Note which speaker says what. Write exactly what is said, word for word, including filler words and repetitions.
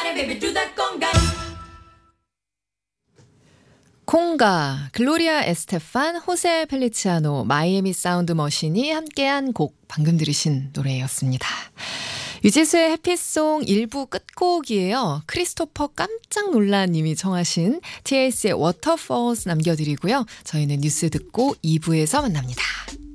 Speaker 1: 콩가, 글로리아 에스테판, 호세 펠리치아노, 마이애미 사운드 머신이 함께한 곡 방금 들으신 노래였습니다. 유지수의 해피송 일 부 끝곡이에요. 크리스토퍼 깜짝 놀란 님이 청하신 티에이에스의 워터폴스 남겨드리고요. 저희는 뉴스 듣고 이 부에서 만납니다.